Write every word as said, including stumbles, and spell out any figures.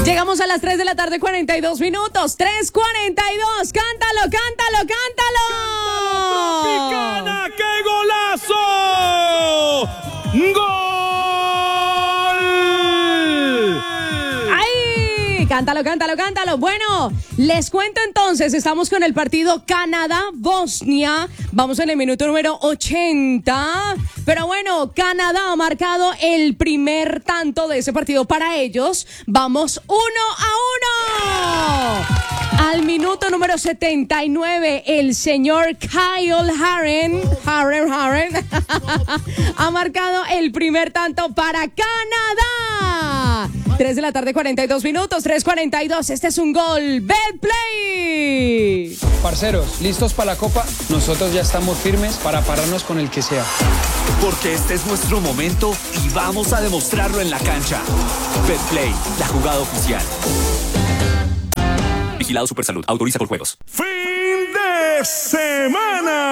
Llegamos a las tres de la tarde, cuarenta y dos minutos. tres cuarenta y dos. Cántalo, cántalo, cántalo. ¡Cántalo, Tropicana! ¡Qué golazo! ¡Gol! ¡Ay! Cántalo, cántalo, cántalo. Bueno, les cuento entonces, estamos con el partido Canadá-Bosnia. Vamos en el minuto número ochenta. Pero bueno, Canadá ha marcado el primer tanto de ese partido para ellos. Vamos uno a uno. Al minuto número setenta y nueve, el señor Kyle Harren, Harren, Harren ha marcado el primer tanto para Canadá. tres de la tarde, cuarenta y dos minutos, tres cuarenta y dos. Este es un gol. Betplay. Parceros, ¿listos para la copa? Nosotros ya estamos firmes para pararnos con el que sea. Porque este es nuestro momento y vamos a demostrarlo en la cancha. Betplay, la jugada oficial. Vigilado Supersalud. Autoriza por juegos. ¡Fin de semana!